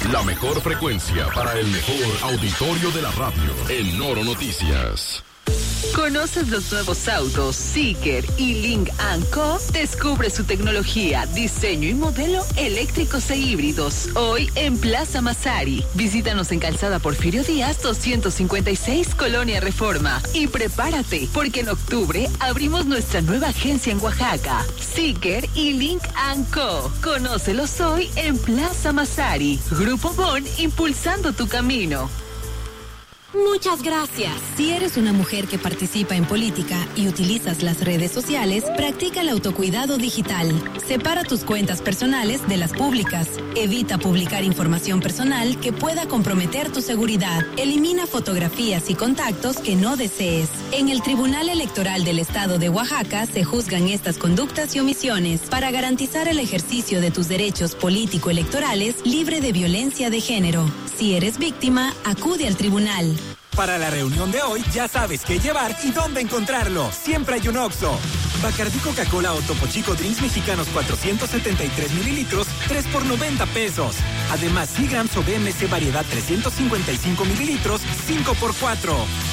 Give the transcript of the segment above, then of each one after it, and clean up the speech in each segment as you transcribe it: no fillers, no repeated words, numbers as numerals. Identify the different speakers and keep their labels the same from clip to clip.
Speaker 1: La mejor frecuencia para el mejor auditorio de la radio. En Noro Noticias.
Speaker 2: ¿Conoces los nuevos autos Zeekr y Lynk & Co? Descubre su tecnología, diseño y modelo eléctricos e híbridos. Hoy en Plaza Masari. Visítanos en Calzada Porfirio Díaz 256, Colonia Reforma. Y prepárate, porque en octubre abrimos nuestra nueva agencia en Oaxaca. Zeekr y Lynk & Co. Conócelos hoy en Plaza Masari. Grupo Bon, impulsando tu camino.
Speaker 3: Muchas gracias. Si eres una mujer que participa en política y utilizas las redes sociales, practica el autocuidado digital. Separa tus cuentas personales de las públicas. Evita publicar información personal que pueda comprometer tu seguridad. Elimina fotografías y contactos que no desees. En el Tribunal Electoral del Estado de Oaxaca se juzgan estas conductas y omisiones para garantizar el ejercicio de tus derechos político-electorales libre de violencia de género. Si eres víctima, acude al tribunal.
Speaker 4: Para la reunión de hoy, ya sabes qué llevar y dónde encontrarlo. Siempre hay un Oxxo. Bacardí Coca-Cola o Topo Chico Drinks Mexicanos 473 mililitros, 3 por 90 pesos. Además, Seagrams o BMC Variedad 355 mililitros, 5 por 4.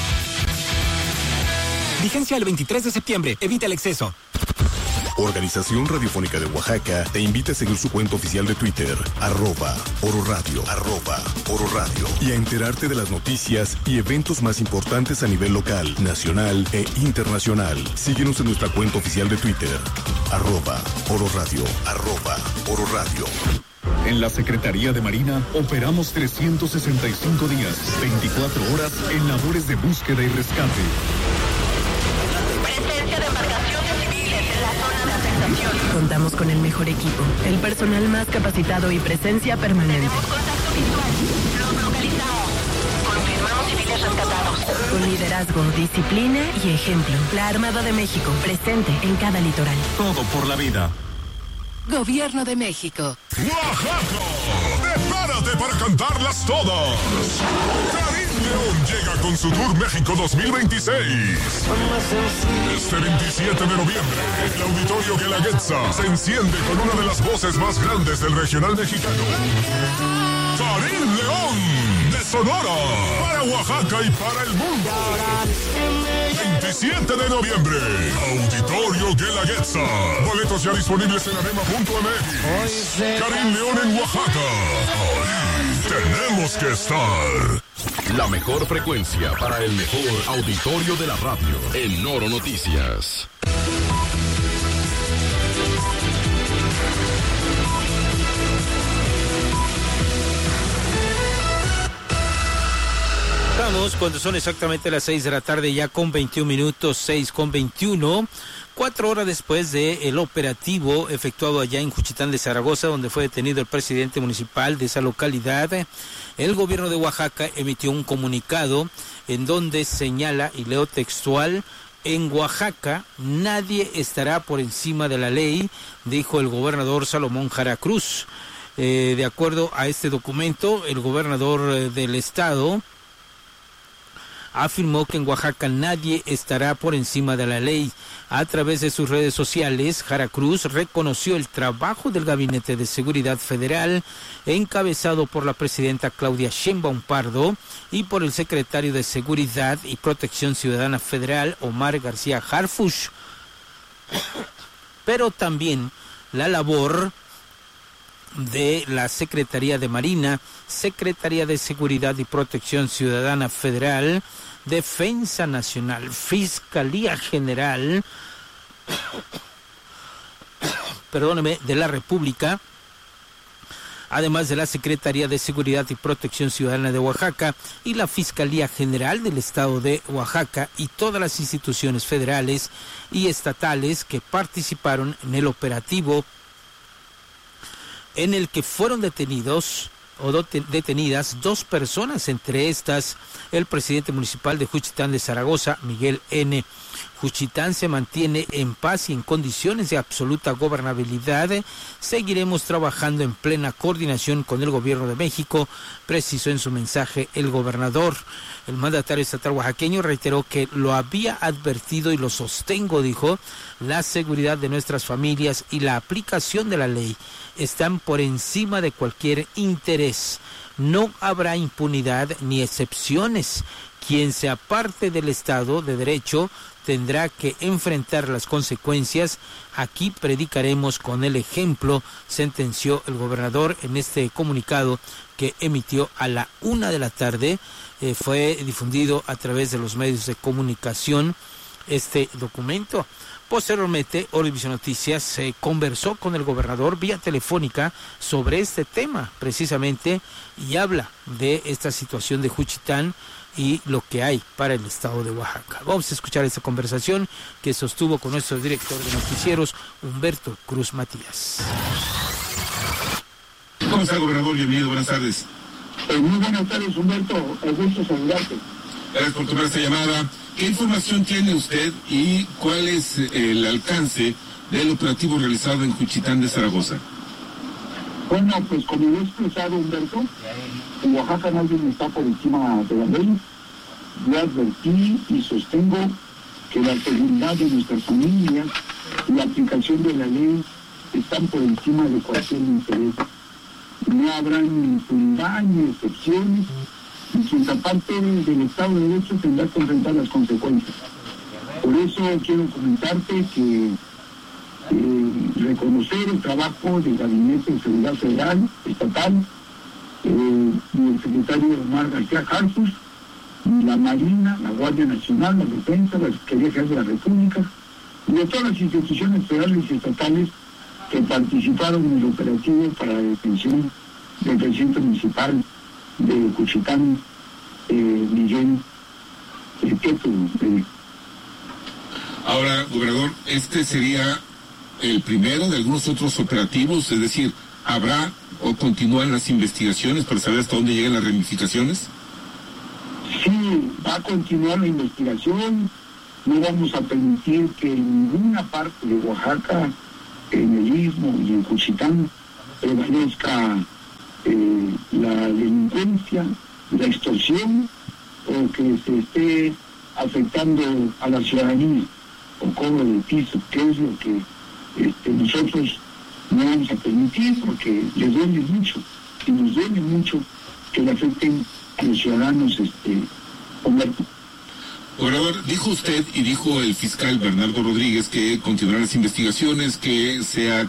Speaker 4: Vigencia el 23 de septiembre. Evita el exceso.
Speaker 1: Organización Radiofónica de Oaxaca te invita a seguir su cuenta oficial de Twitter, @Oro Radio, @Oro Radio, y a enterarte de las noticias y eventos más importantes a nivel local, nacional e internacional. Síguenos en nuestra cuenta oficial de Twitter, @Oro Radio, @Oro Radio.
Speaker 5: En la Secretaría de Marina operamos 365 días, 24 horas en labores de búsqueda y rescate.
Speaker 6: Presencia de embarcaciones civiles en la zona de afectación.
Speaker 7: Contamos con el mejor equipo, el personal más capacitado y presencia permanente.
Speaker 6: Tenemos contacto visual. Los localizamos. Confirmamos civiles rescatados.
Speaker 7: Con liderazgo, disciplina y ejemplo. La Armada de México, presente en cada litoral.
Speaker 5: Todo por la vida.
Speaker 2: Gobierno de México.
Speaker 8: ¡Oaxaca! ¡Prepárate para cantarlas todas! Karim León llega con su Tour México 2026. Este 27 de noviembre, el Auditorio Guelaguetza se enciende con una de las voces más grandes del regional mexicano. Karim León, de Sonora, para Oaxaca y para el mundo. 27 de noviembre, Auditorio Guelaguetza. Boletos ya disponibles en arema.mx. Karim León en Oaxaca. Ahí tenemos que estar.
Speaker 1: La mejor frecuencia para el mejor auditorio de la radio. En Noro Noticias.
Speaker 9: Vamos, cuando son exactamente las 6 de la tarde, ya con 21 minutos, 6:21, 4 horas después del operativo efectuado allá en Juchitán de Zaragoza, donde fue detenido el presidente municipal de esa localidad. El gobierno de Oaxaca emitió un comunicado en donde señala, y leo textual: en Oaxaca nadie estará por encima de la ley, dijo el gobernador Salomón Jara Cruz. De acuerdo a este documento, el gobernador del estado afirmó que en Oaxaca nadie estará por encima de la ley. A través de sus redes sociales, Jara Cruz reconoció el trabajo del Gabinete de Seguridad Federal, encabezado por la presidenta Claudia Sheinbaum Pardo y por el secretario de Seguridad y Protección Ciudadana Federal, Omar García Harfuch, pero también la labor de la Secretaría de Marina, Secretaría de Seguridad y Protección Ciudadana Federal, Defensa Nacional, Fiscalía General, de la República, además de la Secretaría de Seguridad y Protección Ciudadana de Oaxaca y la Fiscalía General del Estado de Oaxaca y todas las instituciones federales y estatales que participaron en el operativo, en el que fueron detenidas 2 personas, entre estas el presidente municipal de Juchitán de Zaragoza, Miguel N. Juchitán se mantiene en paz y en condiciones de absoluta gobernabilidad. Seguiremos trabajando en plena coordinación con el gobierno de México, precisó en su mensaje el gobernador. El mandatario estatal oaxaqueño reiteró que lo había advertido y lo sostengo, dijo, la seguridad de nuestras familias y la aplicación de la ley están por encima de cualquier interés. No habrá impunidad ni excepciones. Quien se aparte del Estado de Derecho tendrá que enfrentar las consecuencias. Aquí predicaremos con el ejemplo, sentenció el gobernador en este comunicado que emitió a la 1:00 p.m. Fue difundido a través de los medios de comunicación este documento. Posteriormente, Orivisión Noticias conversó con el gobernador vía telefónica sobre este tema precisamente y habla de esta situación de Juchitán y lo que hay para el estado de Oaxaca. Vamos a escuchar esta conversación que sostuvo con nuestro director de noticieros, Humberto Cruz Matías.
Speaker 10: ¿Cómo está, gobernador? Bienvenido, buenas tardes.
Speaker 11: Muy buenas tardes, Humberto. El gusto saludarte.
Speaker 10: Gracias por tomar esta llamada. ¿Qué información tiene usted y cuál es el alcance del operativo realizado en Juchitán de Zaragoza?
Speaker 11: Bueno, pues como lo he expresado, Humberto, en Oaxaca nadie está por encima de la ley. Yo advertí y sostengo que la seguridad de nuestras familias y la aplicación de la ley están por encima de cualquier interés. No habrá ni impunidad ni excepciones, y quien se aparte del Estado de Derecho tendrá que enfrentar las consecuencias. Por eso quiero comentarte que reconocer el trabajo del Gabinete de Seguridad Federal, Estatal, y el secretario Omar García Harfuch, y la Marina, la Guardia Nacional, la Defensa, la Secretaría General de la República, y de todas las instituciones federales y estatales que participaron en el operativo para la detención del presidente municipal de Juchitán, Miguel Queto.
Speaker 10: Ahora, gobernador, ¿este sería el primero de algunos otros operativos? Es decir, ¿habrá o continúan las investigaciones para saber hasta dónde llegan las ramificaciones?
Speaker 11: Sí, va a continuar la investigación. No vamos a permitir que en ninguna parte de Oaxaca, en el Istmo y en Juchitán, prevalezca la delincuencia, la extorsión, o que se esté afectando a la ciudadanía con cobro de piso, que es lo que nosotros no vamos a permitir, porque les duele mucho, y nos duele mucho que le afecten a los ciudadanos, Humberto.
Speaker 10: Gobernador, dijo usted y dijo el fiscal Bernardo Rodríguez que continuarán las investigaciones, que sea,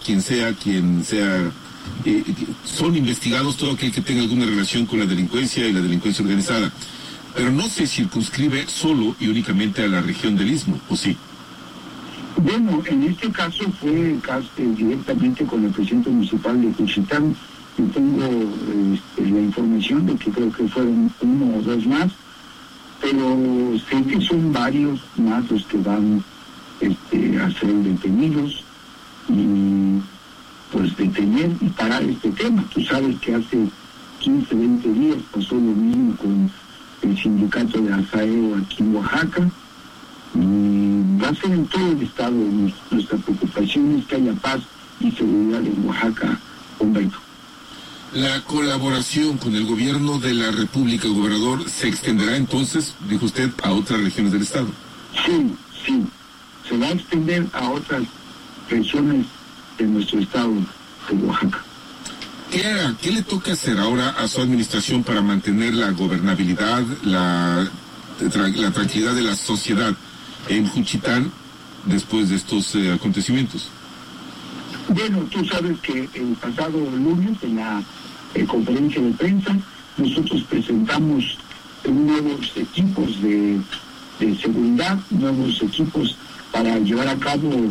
Speaker 10: son investigados todo aquel que tenga alguna relación con la delincuencia y la delincuencia organizada. Pero no se circunscribe solo y únicamente a la región del Istmo, ¿o sí?
Speaker 11: Bueno, en este caso fue directamente con el presidente municipal de Juchitán. Yo tengo la información de que creo que fueron 1 o 2 más, pero sé que son varios más los que van a ser detenidos y pues detener y parar este tema. Tú sabes que hace 15, 20 días pasó lo mismo con el sindicato de Azaeo aquí en Oaxaca, y va a ser en todo el estado. Nuestra preocupación es que haya paz y seguridad en Oaxaca, Humberto.
Speaker 10: La colaboración con el gobierno de la República, gobernador, ¿se extenderá entonces, dijo usted, a otras regiones del estado?
Speaker 11: Sí, se va a extender a otras regiones de nuestro estado de Oaxaca.
Speaker 10: ¿Qué le toca hacer ahora a su administración para mantener la gobernabilidad, la tranquilidad de la sociedad en Juchitán después de estos acontecimientos?
Speaker 11: Bueno, tú sabes que el pasado lunes en la conferencia de prensa nosotros presentamos nuevos equipos de seguridad, nuevos equipos para llevar a cabo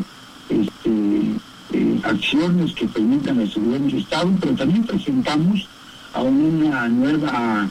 Speaker 11: acciones que permitan la seguridad del Estado, pero también presentamos a una nueva,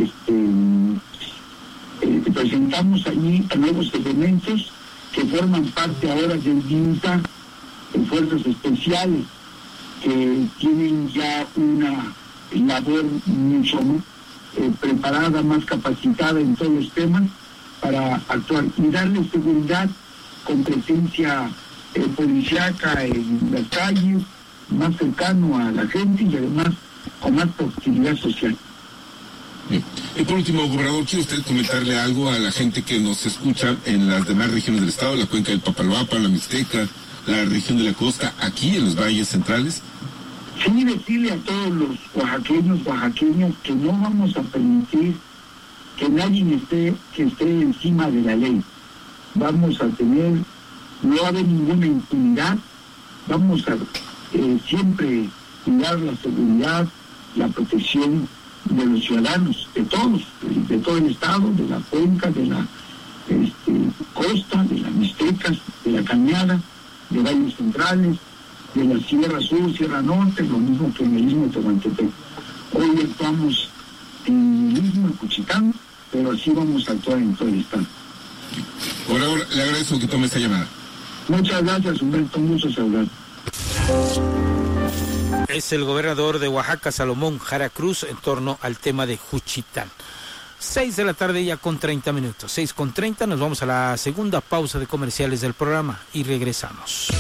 Speaker 11: presentamos allí a nuevos elementos que forman parte ahora del DINTA, en fuerzas especiales, que tienen ya una labor mucho más preparada, más capacitada en todos los temas para actuar y darle seguridad con presencia policíaca en las calles, más cercano a la gente y además con más proximidad social.
Speaker 10: Bien. Y por último, gobernador, ¿quiere usted comentarle algo a la gente que nos escucha en las demás regiones del estado, la cuenca del Papaloapan, la Mixteca, la región de la costa, aquí en los valles centrales?
Speaker 11: Sí, decirle a todos los oaxaqueñas, que no vamos a permitir que nadie esté encima de la ley. Vamos a no va a haber ninguna impunidad, vamos a siempre cuidar la seguridad, la protección de los ciudadanos, de todos, de todo el estado, de la cuenca, de la costa, de las mixtecas, de la cañada, de valles centrales, de la Sierra Sur, Sierra Norte, lo mismo que en el Istmo de Tehuantepec. Hoy actuamos en el Istmo de Juchitán, pero así vamos a actuar en todo el estado.
Speaker 10: Por ahora le agradezco que tome esta llamada.
Speaker 11: Muchas gracias, Humberto, mucho saludar.
Speaker 9: Es el gobernador de Oaxaca, Salomón Jara Cruz, en torno al tema de Juchitán. 6 de la tarde ya con 30 minutos. 6:30, nos vamos a la segunda pausa de comerciales del programa y regresamos.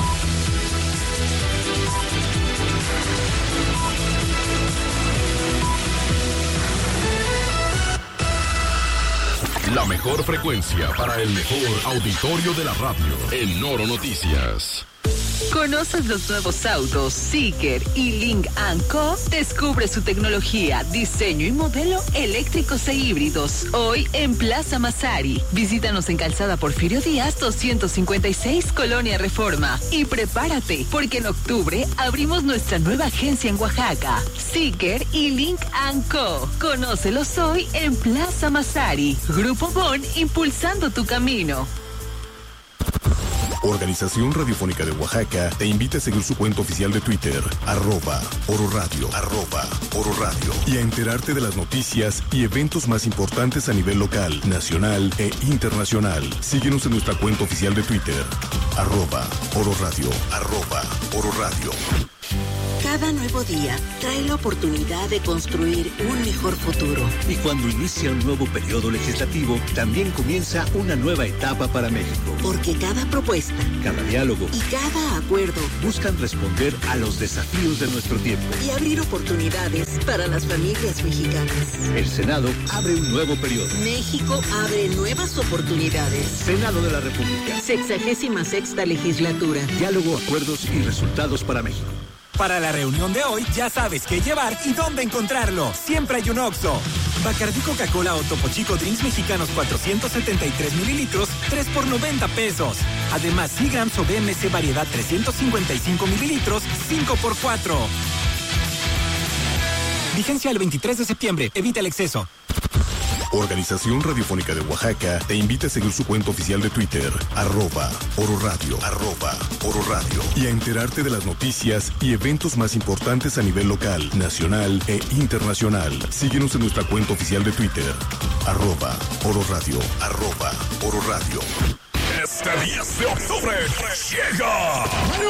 Speaker 1: La mejor frecuencia para el mejor auditorio de la radio. En Noro Noticias.
Speaker 2: ¿Conoces los nuevos autos Seeker y Link & Co? Descubre su tecnología, diseño y modelo eléctricos e híbridos. Hoy en Plaza Masari. Visítanos en Calzada Porfirio Díaz 256, Colonia Reforma. Y prepárate, porque en octubre abrimos nuestra nueva agencia en Oaxaca. Seeker y Link & Co. Conócelos hoy en Plaza Masari. Grupo Bon, impulsando tu camino.
Speaker 1: Organización Radiofónica de Oaxaca te invita a seguir su cuenta oficial de Twitter, @ororadio, @ororadio, y a enterarte de las noticias y eventos más importantes a nivel local, nacional e internacional. Síguenos en nuestra cuenta oficial de Twitter, @ororadio, @ororadio.
Speaker 12: Cada nuevo día trae la oportunidad de construir un mejor futuro.
Speaker 13: Y cuando inicia un nuevo periodo legislativo, también comienza una nueva etapa para México.
Speaker 12: Porque cada propuesta,
Speaker 13: cada diálogo
Speaker 12: y cada acuerdo
Speaker 13: buscan responder a los desafíos de nuestro tiempo
Speaker 12: y abrir oportunidades para las familias mexicanas.
Speaker 13: El Senado abre un nuevo periodo.
Speaker 12: México abre nuevas oportunidades.
Speaker 13: Senado de la República.
Speaker 12: 66ª legislatura.
Speaker 13: Diálogo, acuerdos y resultados para México.
Speaker 4: Para la reunión de hoy, ya sabes qué llevar y dónde encontrarlo. Siempre hay un Oxxo. Bacardí Coca-Cola o Topo Chico Drinks Mexicanos 473 mililitros, 3 por 90 pesos. Además, Seagrams o BMC Variedad 355 mililitros, 5 por 4. Vigencia el 23 de septiembre. Evita el exceso.
Speaker 1: Organización Radiofónica de Oaxaca te invita a seguir su cuenta oficial de Twitter, @ororadio, @ororadio, y a enterarte de las noticias y eventos más importantes a nivel local, nacional e internacional. Síguenos en nuestra cuenta oficial de Twitter, @ororadio, @ororadio.
Speaker 8: Este 10 de octubre llega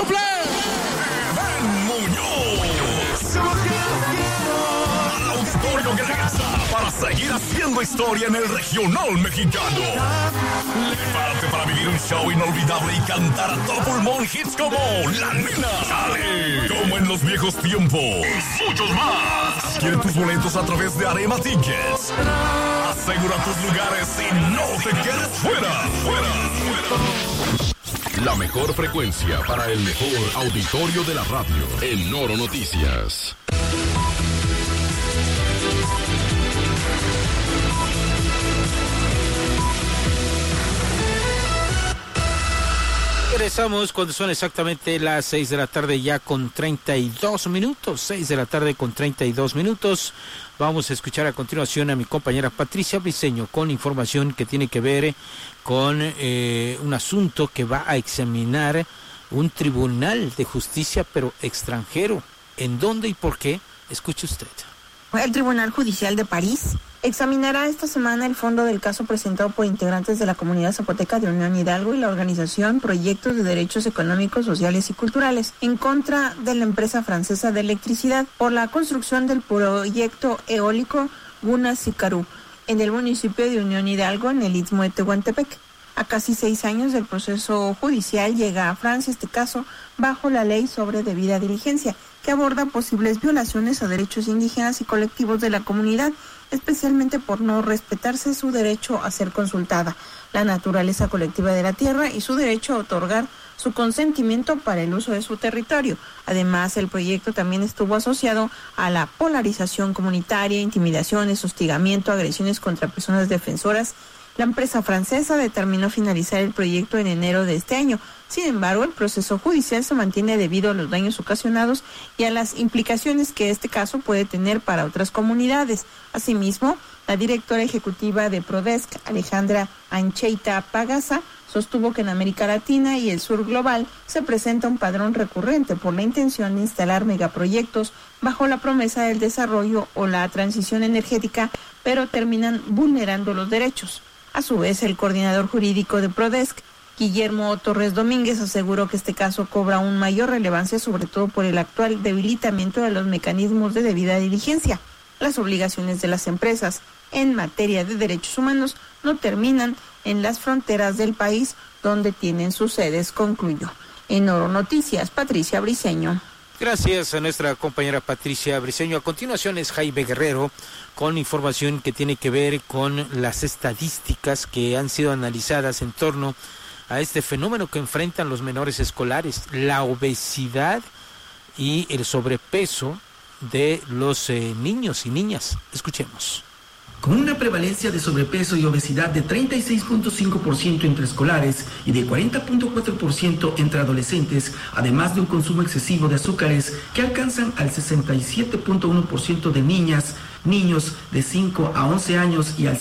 Speaker 8: Ben Muñoz al Auditorio Grasa para seguir haciendo historia en el regional mexicano. Prepárate para vivir un show inolvidable y cantar a todo pulmón hits como La Nena, Chale, Como en los viejos tiempos y muchos más. Adquiere tus boletos a través de Arema Tickets. Asegura tus lugares y no te quedes fuera.
Speaker 1: La mejor frecuencia para el mejor auditorio de la radio. En Noro Noticias.
Speaker 9: Regresamos cuando son exactamente las 6 de la tarde ya con 32 minutos. 6 de la tarde con 32 minutos. Vamos a escuchar a continuación a mi compañera Patricia Briceño con información que tiene que ver con un asunto que va a examinar un tribunal de justicia, pero extranjero. ¿En dónde y por qué? Escuche usted.
Speaker 14: El Tribunal Judicial de París examinará esta semana el fondo del caso presentado por integrantes de la Comunidad Zapoteca de Unión Hidalgo y la organización Proyectos de Derechos Económicos, Sociales y Culturales en contra de la empresa francesa de electricidad por la construcción del proyecto eólico Guna-Sicarú en el municipio de Unión Hidalgo, en el Istmo de Tehuantepec. A casi 6 años del proceso judicial llega a Francia este caso bajo la ley sobre debida diligencia, que aborda posibles violaciones a derechos indígenas y colectivos de la comunidad, especialmente por no respetarse su derecho a ser consultada, la naturaleza colectiva de la tierra y su derecho a otorgar su consentimiento para el uso de su territorio. Además, el proyecto también estuvo asociado a la polarización comunitaria, intimidaciones, hostigamiento, agresiones contra personas defensoras. La empresa francesa determinó finalizar el proyecto en enero de este año. Sin embargo, el proceso judicial se mantiene debido a los daños ocasionados y a las implicaciones que este caso puede tener para otras comunidades. Asimismo, la directora ejecutiva de Prodesc, Alejandra Ancheita Pagasa, sostuvo que en América Latina y el sur global se presenta un padrón recurrente por la intención de instalar megaproyectos bajo la promesa del desarrollo o la transición energética, pero terminan vulnerando los derechos. A su vez, el coordinador jurídico de Prodesc, Guillermo Torres Domínguez, aseguró que este caso cobra aún mayor relevancia, sobre todo por el actual debilitamiento de los mecanismos de debida diligencia. Las obligaciones de las empresas en materia de derechos humanos no terminan en las fronteras del país donde tienen sus sedes, concluyó. En Oro Noticias, Patricia Briceño.
Speaker 9: Gracias a nuestra compañera Patricia Briceño. A continuación es Jaime Guerrero con información que tiene que ver con las estadísticas que han sido analizadas en torno a este fenómeno que enfrentan los menores escolares, la obesidad y el sobrepeso de los niños y niñas. Escuchemos.
Speaker 15: Con una prevalencia de sobrepeso y obesidad de 36.5% entre escolares y de 40.4% entre adolescentes, además de un consumo excesivo de azúcares que alcanzan al 67.1% de niñas, niños de 5 a 11 años y al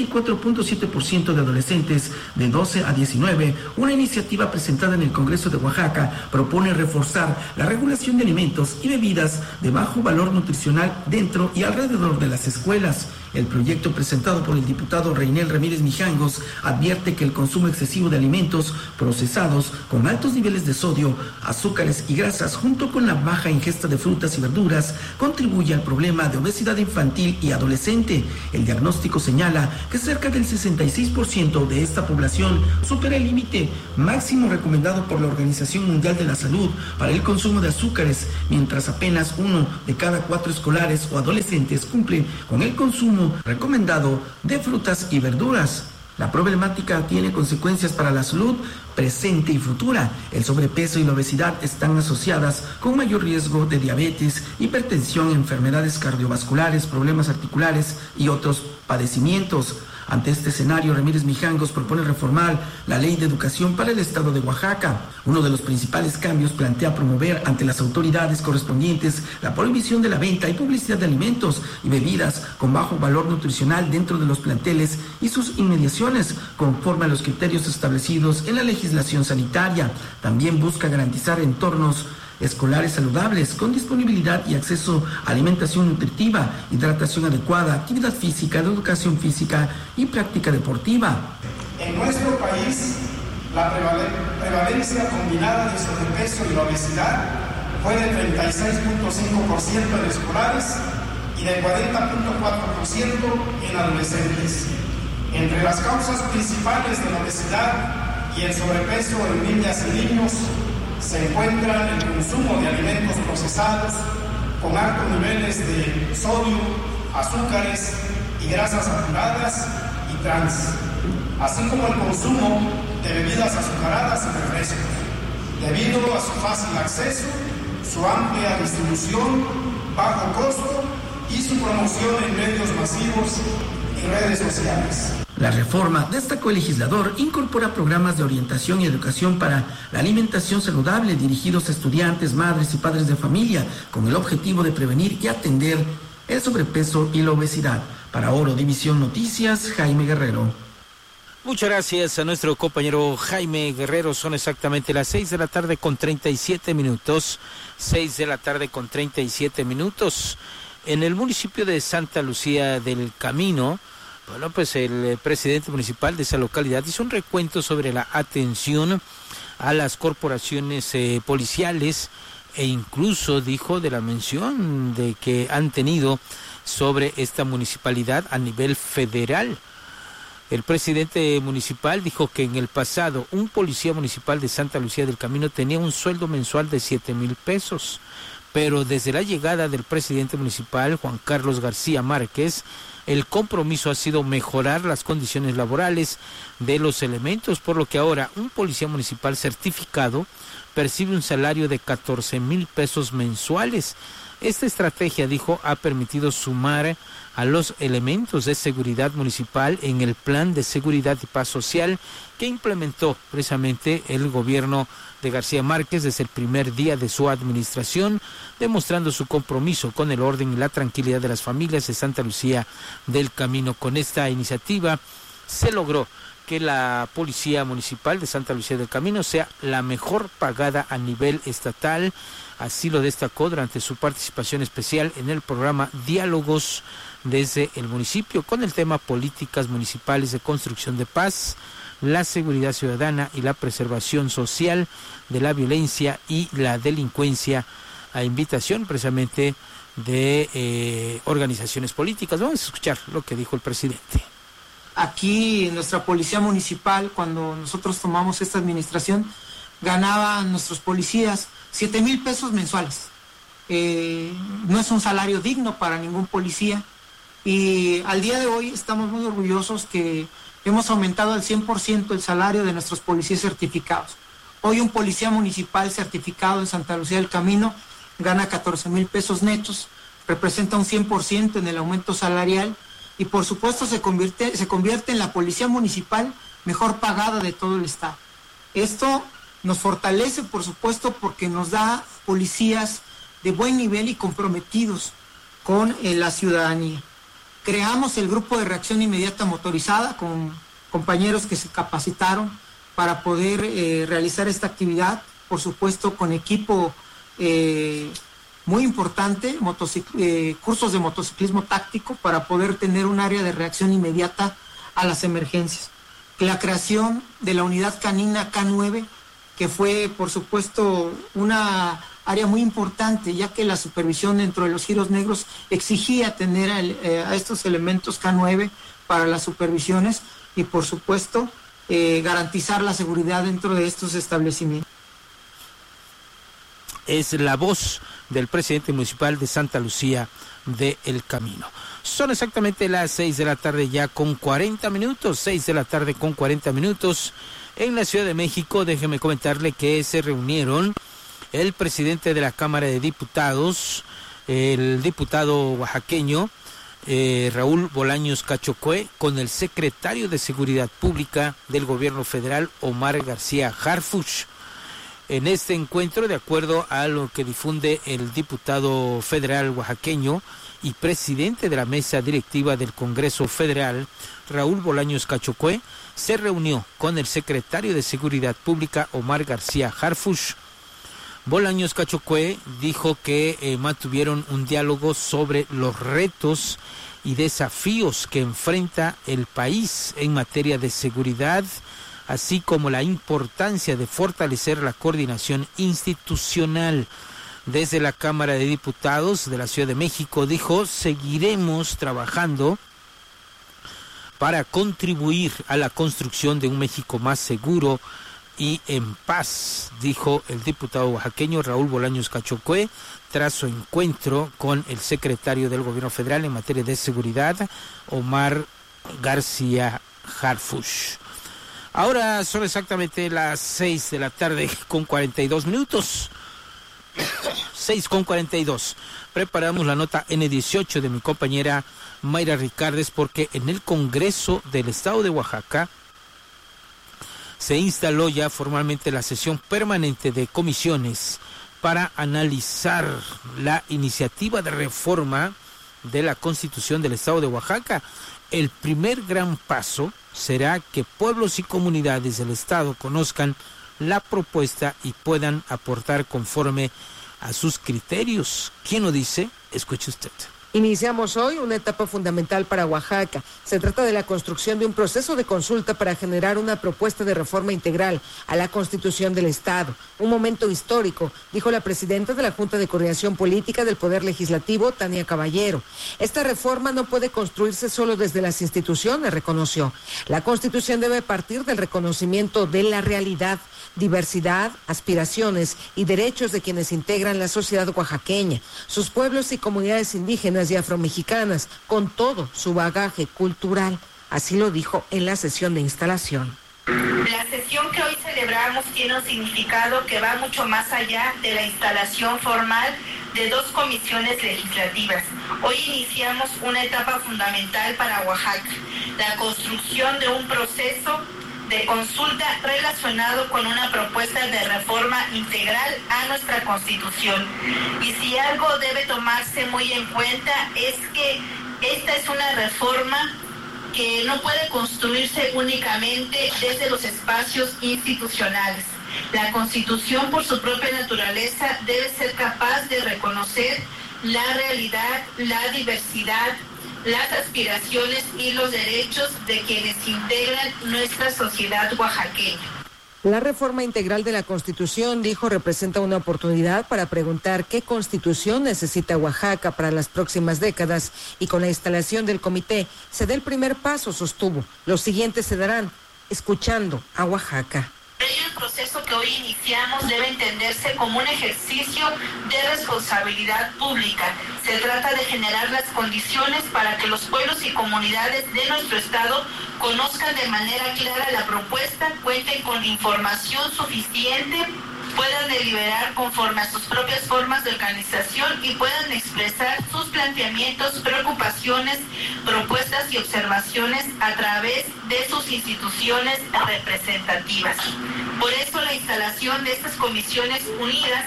Speaker 15: 64.7% de adolescentes de 12 a 19, una iniciativa presentada en el Congreso de Oaxaca propone reforzar la regulación de alimentos y bebidas de bajo valor nutricional dentro y alrededor de las escuelas. El proyecto presentado por el diputado Reinel Ramírez Mijangos advierte que el consumo excesivo de alimentos procesados con altos niveles de sodio, azúcares y grasas, junto con la baja ingesta de frutas y verduras, contribuye al problema de obesidad infantil y adolescente. El diagnóstico señala que cerca del 66% de esta población supera el límite máximo recomendado por la Organización Mundial de la Salud para el consumo de azúcares, mientras apenas 1 de cada 4 escolares o adolescentes cumple con el consumo recomendado de frutas y verduras. La problemática tiene consecuencias para la salud presente y futura. El sobrepeso y la obesidad están asociadas con mayor riesgo de diabetes, hipertensión, enfermedades cardiovasculares, problemas articulares y otros padecimientos. Ante este escenario, Ramírez Mijangos propone reformar la Ley de Educación para el Estado de Oaxaca. Uno de los principales cambios plantea promover ante las autoridades correspondientes la prohibición de la venta y publicidad de alimentos y bebidas con bajo valor nutricional dentro de los planteles y sus inmediaciones, conforme a los criterios establecidos en la legislación sanitaria. También busca garantizar entornos escolares saludables con disponibilidad y acceso a alimentación nutritiva, hidratación adecuada, actividad física, educación física y práctica deportiva.
Speaker 16: En nuestro país, la prevalencia combinada de sobrepeso y la obesidad fue de 36.5% en escolares y de 40.4% en adolescentes. Entre las causas principales de la obesidad y el sobrepeso en niñas y niños se encuentra el consumo de alimentos procesados con altos niveles de sodio, azúcares y grasas saturadas y trans, así como el consumo de bebidas azucaradas y refrescos, debido a su fácil acceso, su amplia distribución, bajo costo y su promoción en medios masivos y redes sociales.
Speaker 15: La reforma, destacó el legislador, incorpora programas de orientación y educación para la alimentación saludable dirigidos a estudiantes, madres y padres de familia, con el objetivo de prevenir y atender el sobrepeso y la obesidad. Para Oro División Noticias, Jaime Guerrero.
Speaker 9: Muchas gracias a nuestro compañero Jaime Guerrero. Son exactamente las 6 de la tarde con 37 minutos. 6 de la tarde con 37 minutos. En el municipio de Santa Lucía del Camino, bueno, pues el presidente municipal de esa localidad hizo un recuento sobre la atención a las corporaciones policiales e incluso dijo de la mención de que han tenido sobre esta municipalidad a nivel federal. El presidente municipal dijo que en el pasado un policía municipal de Santa Lucía del Camino tenía un sueldo mensual de 7,000 pesos, pero desde la llegada del presidente municipal, Juan Carlos García Márquez, el compromiso ha sido mejorar las condiciones laborales de los elementos, por lo que ahora un policía municipal certificado percibe un salario de 14,000 pesos mensuales. Esta estrategia, dijo, ha permitido sumar a los elementos de seguridad municipal en el Plan de Seguridad y Paz Social que implementó precisamente el gobierno de García Márquez desde el primer día de su administración, demostrando su compromiso con el orden y la tranquilidad de las familias de Santa Lucía del Camino. Con esta iniciativa se logró que la Policía Municipal de Santa Lucía del Camino sea la mejor pagada a nivel estatal. Así lo destacó durante su participación especial en el programa Diálogos desde el municipio con el tema Políticas Municipales de Construcción de Paz, la seguridad ciudadana y la preservación social de la violencia y la delincuencia, a invitación precisamente de organizaciones políticas. Vamos a escuchar lo que dijo el presidente.
Speaker 17: Aquí nuestra policía municipal, cuando nosotros tomamos esta administración, ganaban nuestros policías 7,000 pesos mensuales. No es un salario digno para ningún policía, y al día de hoy estamos muy orgullosos que hemos aumentado al 100% el salario de nuestros policías certificados. Hoy un policía municipal certificado en Santa Lucía del Camino gana 14,000 pesos netos, representa un 100% en el aumento salarial, y por supuesto se convierte en la policía municipal mejor pagada de todo el estado. Esto nos fortalece, por supuesto, porque nos da policías de buen nivel y comprometidos con la ciudadanía. Creamos el grupo de reacción inmediata motorizada con compañeros que se capacitaron para poder realizar esta actividad, por supuesto con equipo muy importante, cursos de motociclismo táctico para poder tener un área de reacción inmediata a las emergencias. La creación de la unidad canina K9, que fue por supuesto una área muy importante, ya que la supervisión dentro de los giros negros exigía tener a estos elementos K9 para las supervisiones y por supuesto garantizar la seguridad dentro de estos establecimientos.
Speaker 9: Es la voz del presidente municipal de Santa Lucía del Camino. Son exactamente las 6 de la tarde ya con 40 minutos, 6 de la tarde con 40 minutos. En la Ciudad de México, déjeme comentarle que se reunieron el presidente de la Cámara de Diputados, el diputado oaxaqueño Raúl Bolaños Cachocue, con el secretario de Seguridad Pública del Gobierno Federal, Omar García Harfuch. En este encuentro, de acuerdo a lo que difunde el diputado federal oaxaqueño y presidente de la mesa directiva del Congreso Federal, Raúl Bolaños Cachocue, se reunió con el secretario de Seguridad Pública, Omar García Harfuch. Bolaños Cachocue dijo que mantuvieron un diálogo sobre los retos y desafíos que enfrenta el país en materia de seguridad, así como la importancia de fortalecer la coordinación institucional. Desde la Cámara de Diputados de la Ciudad de México, dijo, seguiremos trabajando para contribuir a la construcción de un México más seguro y en paz, dijo el diputado oaxaqueño Raúl Bolaños Cachocue, tras su encuentro con el secretario del Gobierno Federal en materia de seguridad, Omar García Harfuch. Ahora son exactamente las 6 de la tarde con 42 minutos. 6 con 42. Preparamos la nota N18 de mi compañera Mayra Ricardes, porque en el Congreso del Estado de Oaxaca se instaló ya formalmente la sesión permanente de comisiones para analizar la iniciativa de reforma de la Constitución del Estado de Oaxaca. El primer gran paso será que pueblos y comunidades del Estado conozcan la propuesta y puedan aportar conforme a sus criterios. ¿Quién lo dice? Escuche usted.
Speaker 18: Iniciamos hoy una etapa fundamental para Oaxaca. Se trata de la construcción de un proceso de consulta para generar una propuesta de reforma integral a la Constitución del Estado. Un momento histórico, dijo la presidenta de la Junta de Coordinación Política del Poder Legislativo, Tania Caballero. Esta reforma no puede construirse solo desde las instituciones, reconoció. La Constitución debe partir del reconocimiento de la realidad, diversidad, aspiraciones y derechos de quienes integran la sociedad oaxaqueña, sus pueblos y comunidades indígenas y afromexicanas, con todo su bagaje cultural. Así lo dijo en la sesión de instalación.
Speaker 6: La sesión que hoy celebramos tiene un significado que va mucho más allá de la instalación formal de dos comisiones legislativas. Hoy iniciamos una etapa fundamental para Oaxaca, la construcción de un proceso de consulta relacionado con una propuesta de reforma integral a nuestra Constitución. Y si algo debe tomarse muy en cuenta es que esta es una reforma que no puede construirse únicamente desde los espacios institucionales. La Constitución, por su propia naturaleza, debe ser capaz de reconocer la realidad, la diversidad, las aspiraciones y los derechos de quienes integran nuestra sociedad oaxaqueña.
Speaker 18: La reforma integral de la Constitución, dijo, representa una oportunidad para preguntar qué Constitución necesita Oaxaca para las próximas décadas, y con la instalación del comité se da el primer paso, sostuvo. Los siguientes se darán escuchando a Oaxaca.
Speaker 6: El proceso que hoy iniciamos debe entenderse como un ejercicio de responsabilidad pública. Se trata de generar las condiciones para que los pueblos y comunidades de nuestro estado conozcan de manera clara la propuesta, cuenten con información suficiente, puedan deliberar conforme a sus propias formas de organización y puedan expresar sus planteamientos, preocupaciones, propuestas y observaciones a través de sus instituciones representativas. Por eso la instalación de estas comisiones unidas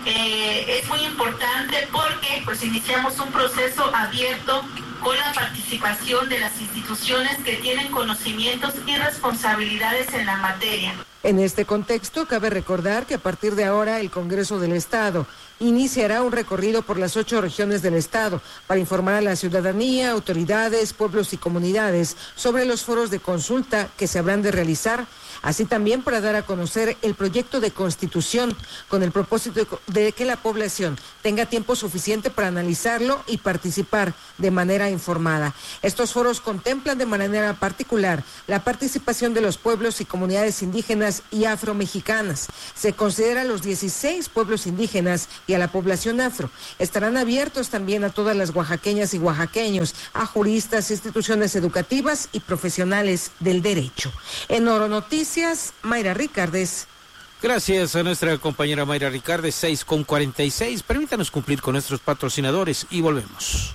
Speaker 6: es muy importante, porque pues iniciamos un proceso abierto con la participación de las instituciones que tienen conocimientos y responsabilidades en la materia.
Speaker 18: En este contexto, cabe recordar que a partir de ahora el Congreso del Estado iniciará un recorrido por las 8 regiones del Estado para informar a la ciudadanía, autoridades, pueblos y comunidades sobre los foros de consulta que se habrán de realizar, así también para dar a conocer el proyecto de Constitución, con el propósito de que la población tenga tiempo suficiente para analizarlo y participar de manera informada. Estos foros contemplan de manera particular la participación de los pueblos y comunidades indígenas y afromexicanas. Se considera a los 16 pueblos indígenas y a la población afro. Estarán abiertos también a todas las oaxaqueñas y oaxaqueños, a juristas, instituciones educativas y profesionales del derecho. En Oro Noticias, Mayra Ricardes.
Speaker 9: Gracias a nuestra compañera Mayra Ricardes, 6:46. Permítanos cumplir con nuestros patrocinadores y volvemos.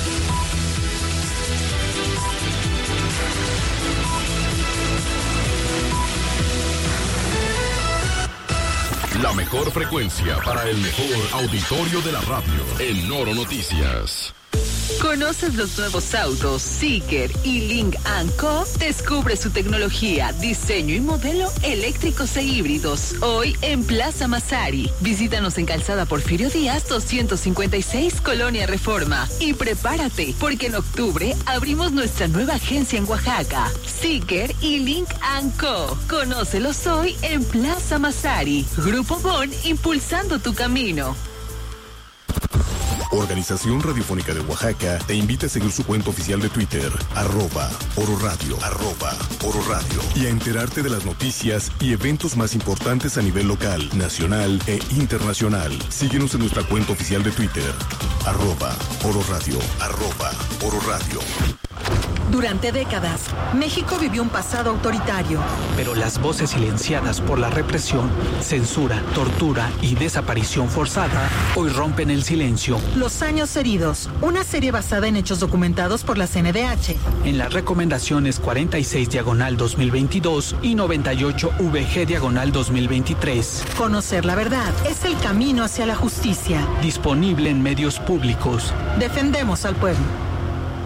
Speaker 1: La mejor frecuencia para el mejor auditorio de la radio. En Oro Noticias.
Speaker 2: ¿Conoces los nuevos autos Zeekr y Link & Co? Descubre su tecnología, diseño y modelo eléctricos e híbridos. Hoy en Plaza Masari. Visítanos en Calzada Porfirio Díaz 256, Colonia Reforma. Y prepárate, porque en octubre abrimos nuestra nueva agencia en Oaxaca. Zeekr y Link & Co. Conócelos hoy en Plaza Masari. Grupo Bon, impulsando tu camino.
Speaker 1: Organización Radiofónica de Oaxaca te invita a seguir su cuenta oficial de Twitter, @ororadio, @ororadio, y a enterarte de las noticias y eventos más importantes a nivel local, nacional e internacional. Síguenos en nuestra cuenta oficial de Twitter, @ororadio, @ororadio.
Speaker 19: Durante décadas, México vivió un pasado autoritario.
Speaker 20: Pero las voces silenciadas por la represión, censura, tortura y desaparición forzada hoy rompen el silencio.
Speaker 19: Los años heridos, una serie basada en hechos documentados por la CNDH.
Speaker 20: En las recomendaciones 46/2022 y 98/VG/2023.
Speaker 19: Conocer la verdad es el camino hacia la justicia.
Speaker 20: Disponible en medios públicos.
Speaker 19: Defendemos al pueblo.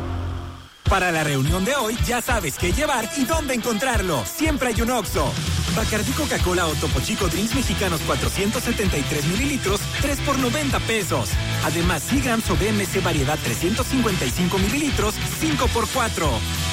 Speaker 4: Para la reunión de hoy ya sabes qué llevar y dónde encontrarlo. Siempre hay un Oxxo. Bacardí Coca-Cola o Topo Chico Drinks Mexicanos 473 mililitros, 3 por 90 pesos. Además, Seagrams o BMC Variedad 355 mililitros, 5 por 4.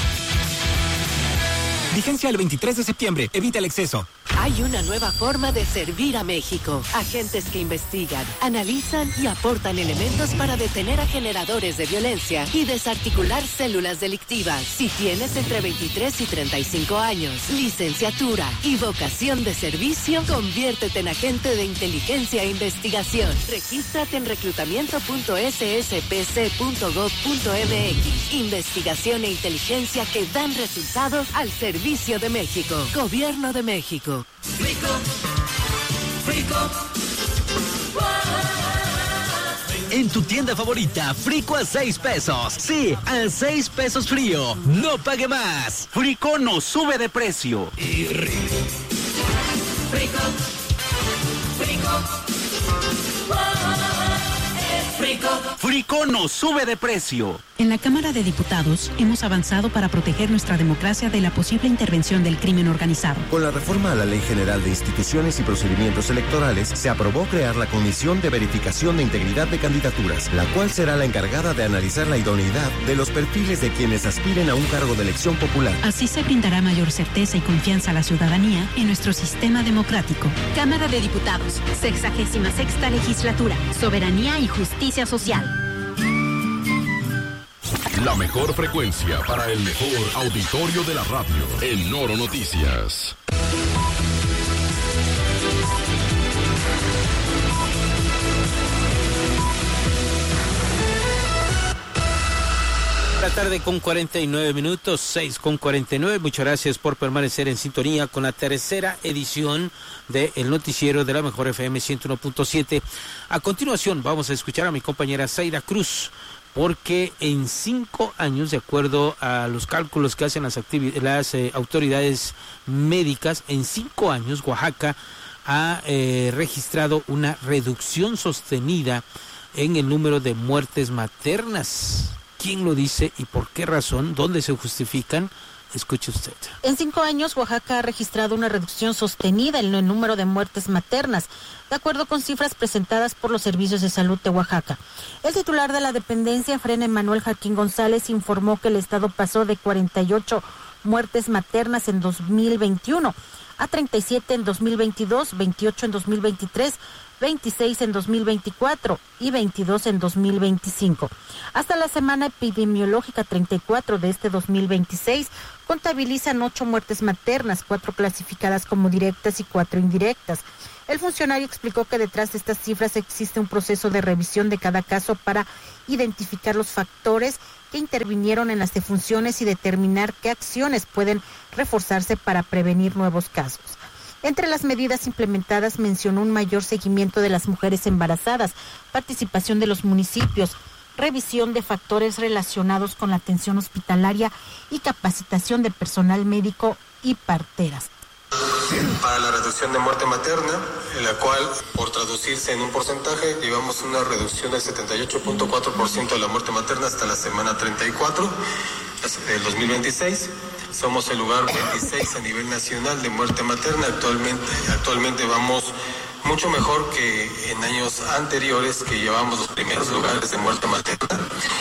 Speaker 4: Vigencia el 23 de septiembre. Evita el exceso.
Speaker 12: Hay una nueva forma de servir a México. Agentes que investigan, analizan y aportan elementos para detener a generadores de violencia y desarticular células delictivas. Si tienes entre 23 y 35 años, licenciatura y vocación de servicio, conviértete en agente de inteligencia e investigación. Regístrate en reclutamiento.sspc.gov.mx. Investigación e inteligencia que dan resultados al servicio de México. Gobierno de México.
Speaker 21: Frico, Frico. En tu tienda favorita, Frico a 6 pesos. Sí, a 6 pesos frío. No pague más. Frico no sube de precio. Y rico. Frico, Frico. Frico no sube de precio.
Speaker 3: En la Cámara de Diputados hemos avanzado para proteger nuestra democracia de la posible intervención del crimen organizado.
Speaker 22: Con la reforma a la Ley General de Instituciones y Procedimientos Electorales, se aprobó crear la Comisión de Verificación de Integridad de Candidaturas, la cual será la encargada de analizar la idoneidad de los perfiles de quienes aspiren a un cargo de elección popular.
Speaker 3: Así se brindará mayor certeza y confianza a la ciudadanía en nuestro sistema democrático.
Speaker 23: Cámara de Diputados, 66ª Legislatura, Soberanía y Justicia Social.
Speaker 1: La mejor frecuencia para el mejor auditorio de la radio. En Noro Noticias.
Speaker 9: La tarde con 49 minutos, 6:49. Muchas gracias por permanecer en sintonía con la tercera edición del noticiero de la Mejor FM 101.7. A continuación vamos a escuchar a mi compañera Zaira Cruz, porque en 5 años, de acuerdo a los cálculos que hacen las autoridades médicas, en 5 años Oaxaca ha registrado una reducción sostenida en el número de muertes maternas. ¿Quién lo dice y por qué razón? ¿Dónde se justifican? Escuche usted.
Speaker 23: En 5 años, Oaxaca ha registrado una reducción sostenida en el número de muertes maternas, de acuerdo con cifras presentadas por los servicios de salud de Oaxaca. El titular de la dependencia, Fren Emanuel Joaquín González, informó que el estado pasó de 48 muertes maternas en 2021 a 37 en 2022, 28 en 2023, 26 en 2024 y 22 en 2025. Hasta la semana epidemiológica 34 de este 2026, contabilizan 8 muertes maternas, 4 clasificadas como directas y 4 indirectas. El funcionario explicó que detrás de estas cifras existe un proceso de revisión de cada caso para identificar los factores que intervinieron en las defunciones y determinar qué acciones pueden reforzarse para prevenir nuevos casos. Entre las medidas implementadas mencionó un mayor seguimiento de las mujeres embarazadas, participación de los municipios, revisión de factores relacionados con la atención hospitalaria y capacitación de personal médico y parteras.
Speaker 24: Para la reducción de muerte materna, en la cual, por traducirse en un porcentaje, llevamos una reducción del 78.4% de la muerte materna hasta la semana 34 del 2026. Somos el lugar 26 a nivel nacional de muerte materna. Actualmente vamos mucho mejor que en años anteriores, que llevamos los primeros lugares de muerte materna.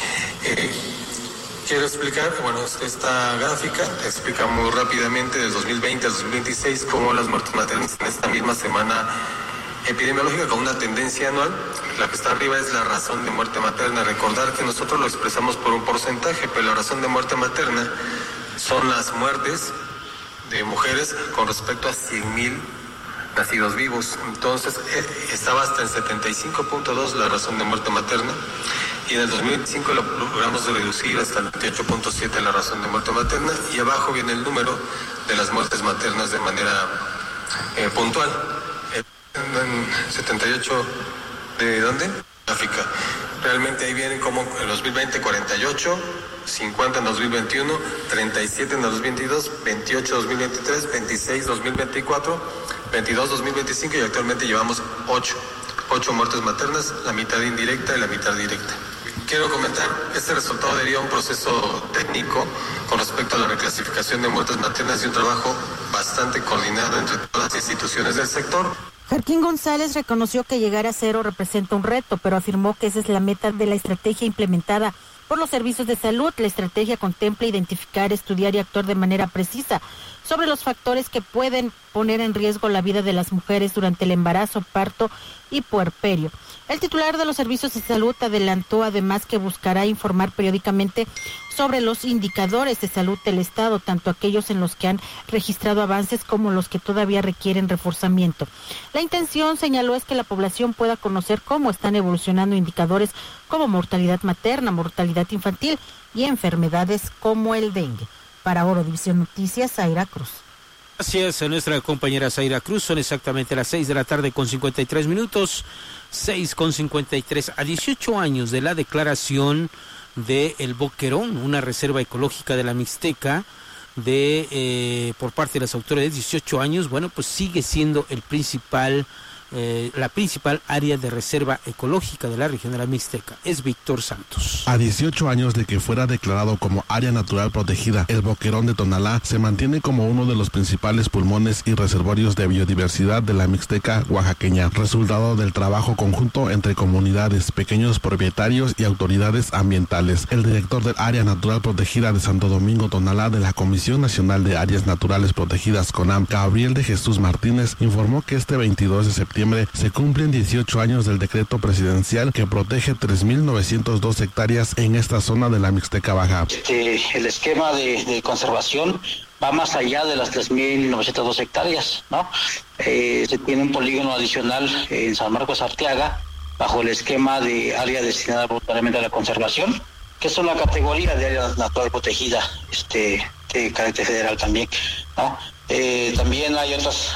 Speaker 24: Quiero explicar, esta gráfica explica muy rápidamente del 2020 al 2026 cómo las muertes maternas en esta misma semana epidemiológica con una tendencia anual. La que está arriba es la razón de muerte materna. Recordar que nosotros lo expresamos por un porcentaje, pero la razón de muerte materna son las muertes de mujeres con respecto a 100,000 nacidos vivos. Entonces, estaba hasta en 75.2 la razón de muerte materna, y en el 2025 lo logramos reducir hasta el 28.7 la razón de muerte materna, y abajo viene el número de las muertes maternas de manera puntual. En 78, ¿de dónde? África. Realmente ahí vienen como en 2020 48, 50 en 2021, 37 en 2022, 28 en 2023, 26 en 2024, 22 en 2025 y actualmente llevamos 8 muertes maternas, la mitad indirecta y la mitad directa. Quiero comentar, este resultado deriva un proceso técnico con respecto a la reclasificación de muertes maternas y un trabajo bastante coordinado entre todas las instituciones del sector.
Speaker 23: Jarquín González reconoció que llegar a cero representa un reto, pero afirmó que esa es la meta de la estrategia implementada por los servicios de salud. La estrategia contempla identificar, estudiar y actuar de manera precisa sobre los factores que pueden poner en riesgo la vida de las mujeres durante el embarazo, parto y puerperio. El titular de los servicios de salud adelantó además que buscará informar periódicamente sobre los indicadores de salud del Estado, tanto aquellos en los que han registrado avances como los que todavía requieren reforzamiento. La intención, señaló, es que la población pueda conocer cómo están evolucionando indicadores como mortalidad materna, mortalidad infantil y enfermedades como el dengue. Para Oro División Noticias, Zaira Cruz.
Speaker 9: Gracias a nuestra compañera Zaira Cruz. Son exactamente las 6 de la tarde con 53 minutos. 6:53, a 18 años de la declaración de El Boquerón, una reserva ecológica de la Mixteca, por parte de las autoridades. 18 años, bueno, pues sigue siendo la principal área de reserva ecológica de la región de la Mixteca. Es Víctor Santos.
Speaker 5: A 18 años de que fuera declarado como área natural protegida, el Boquerón de Tonalá se mantiene como uno de los principales pulmones y reservorios de biodiversidad de la Mixteca oaxaqueña, resultado del trabajo conjunto entre comunidades, pequeños propietarios y autoridades ambientales. El director del área natural protegida de Santo Domingo Tonalá de la Comisión Nacional de Áreas Naturales Protegidas CONAM, Gabriel de Jesús Martínez, informó que este 22 de septiembre se cumplen 18 años del decreto presidencial que protege 3.902 hectáreas en esta zona de la Mixteca Baja.
Speaker 7: El esquema de conservación va más allá de las 3.902 hectáreas, ¿no? Se tiene un polígono adicional en San Marcos Arteaga bajo el esquema de área destinada voluntariamente a la conservación, que es una categoría de área natural protegida, de carácter federal también, ¿no? También hay otras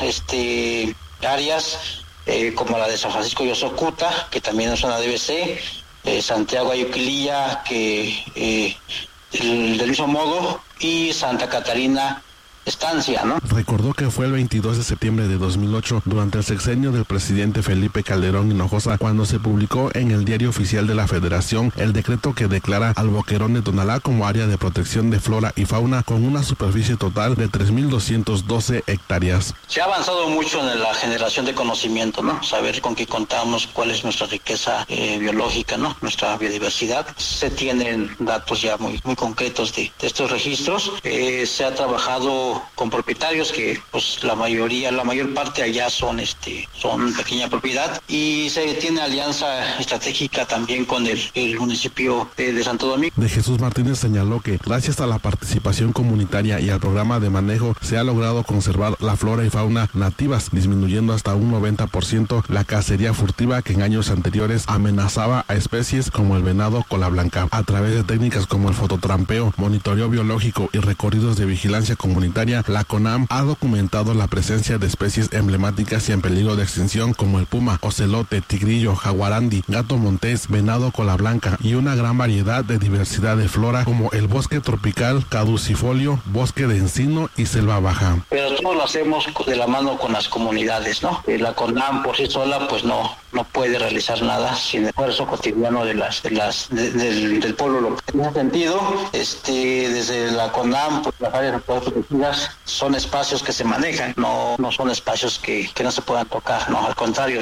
Speaker 7: áreas como la de San Francisco y Osocuta, que también es una DBC, Santiago Ayuquililla, que del mismo modo, y Santa Catarina Estancia, ¿no?
Speaker 5: Recordó que fue el 22 de septiembre de 2008, durante el sexenio del presidente Felipe Calderón Hinojosa, cuando se publicó en el Diario Oficial de la Federación el decreto que declara al Boquerón de Tonalá como área de protección de flora y fauna con una superficie total de 3.212 hectáreas.
Speaker 7: Se ha avanzado mucho en la generación de conocimiento, ¿no? Saber con qué contamos, cuál es nuestra riqueza biológica, ¿no? Nuestra biodiversidad. Se tienen datos ya muy concretos de estos registros. Se ha trabajado con propietarios que pues la mayor parte allá son pequeña propiedad, y se tiene alianza estratégica también con el municipio de Santo Domingo.
Speaker 5: De Jesús Martínez señaló que gracias a la participación comunitaria y al programa de manejo se ha logrado conservar la flora y fauna nativas, disminuyendo hasta un 90% la cacería furtiva que en años anteriores amenazaba a especies como el venado cola blanca. A través de técnicas como el fototrampeo, monitoreo biológico y recorridos de vigilancia comunitaria, la CONAM ha documentado la presencia de especies emblemáticas y en peligro de extinción como el puma, ocelote, tigrillo, jaguarandi, gato montés, venado cola blanca y una gran variedad de diversidad de flora como el bosque tropical caducifolio, bosque de encino y selva baja.
Speaker 7: Pero todo lo hacemos de la mano con las comunidades, ¿no? La CONAM por sí sola pues no puede realizar nada sin el esfuerzo cotidiano del pueblo local. En ese sentido, desde la CONAM, pues las áreas protegidas son espacios que se manejan, no son espacios que no se puedan tocar, no, al contrario,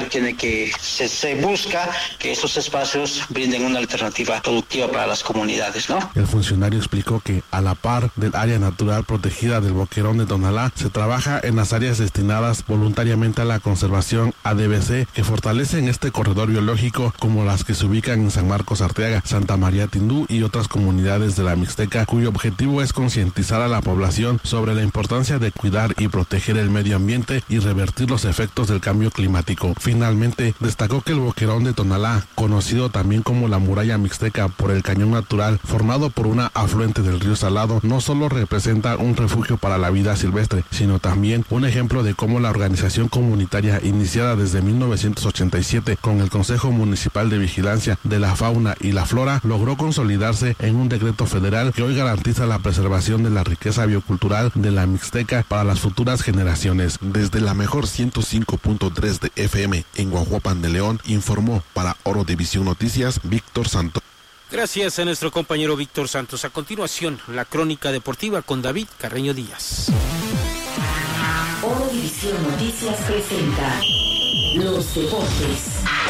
Speaker 7: se busca que esos espacios brinden una alternativa productiva para las comunidades, ¿no?
Speaker 5: El funcionario explicó que a la par del área natural protegida del Boquerón de Tonalá, se trabaja en las áreas destinadas voluntariamente a la conservación ADBC, que fortalecen este corredor biológico, como las que se ubican en San Marcos Arteaga, Santa María Tindú y otras comunidades de la Mixteca, cuyo objetivo es concientizar a la población sobre la importancia de cuidar y proteger el medio ambiente y revertir los efectos del cambio climático. Finalmente, destacó que el Boquerón de Tonalá, conocido también como la muralla mixteca por el cañón natural formado por una afluente del río Salado, no solo representa un refugio para la vida silvestre, sino también un ejemplo de cómo la organización comunitaria iniciada desde 1987 con el Consejo Municipal de Vigilancia de la Fauna y la Flora logró consolidarse en un decreto federal que hoy garantiza la preservación de la riqueza biocultural de la Mixteca para las futuras generaciones. Desde la mejor 105.3 de FM en Guajuapan de León, informó para Oro División Noticias Víctor Santos.
Speaker 9: Gracias a nuestro compañero Víctor Santos. A continuación, la crónica deportiva con David Carreño Díaz.
Speaker 8: Oro División Noticias presenta los deportes.